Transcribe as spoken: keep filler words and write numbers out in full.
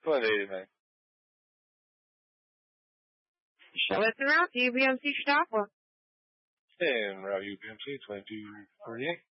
twenty-eight, man. Show us around, U B M C Stopper. And route U B M C twenty-two forty-eight.